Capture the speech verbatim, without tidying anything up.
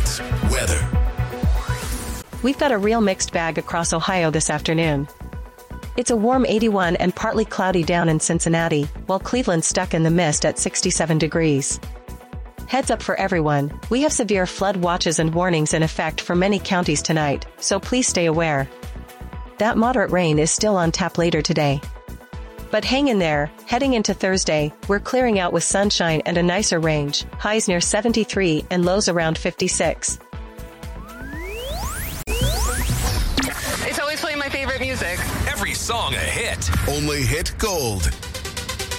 It's weather. We've got a real mixed bag across Ohio this afternoon. It's a warm eighty-one and partly cloudy down in Cincinnati, while Cleveland's stuck in the mist at sixty-seven degrees. Heads up for everyone, we have severe flood watches and warnings in effect for many counties tonight, so please stay aware. That moderate rain is still on tap later today. But hang in there, heading into Thursday, we're clearing out with sunshine and a nicer range, highs near seventy-three and lows around fifty-six. It's always playing my favorite music. Every song a hit. Only Hit Gold.